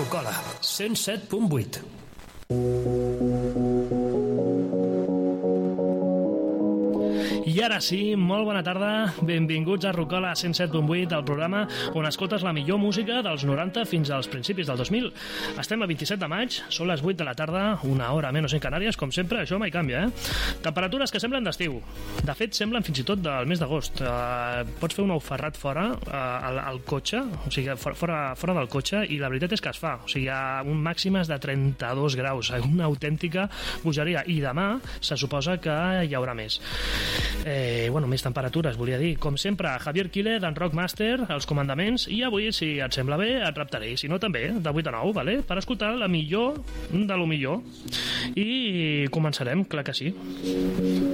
Rocola, 107.8. I ara sí, molt bona tarda, benvinguts a Rocola 107.8, el programa on escoltes la millor música dels 90 fins als principis del 2000. Estem a 27 de maig, són les 8 de la tarda, una hora menys en Canàries, com sempre, això mai canvia, Temperatures que semblen d'estiu, de fet semblen fins i tot del mes d'agost. Pots fer un auferrat fora al cotxe, o sigui, fora del cotxe, i la veritat és que es fa, o sigui, hi ha un màximes de 32 graus, una autèntica bogeria, i demà se suposa que hi haurà més. Més temperatures, volia dir. Com sempre, Javier Quile, d'en Rockmaster, els comandaments, i avui, si et sembla bé, et reptaré, i si no també, de 8 a 9, vale? Per escoltar la millor de lo millor. I començarem, clar que sí.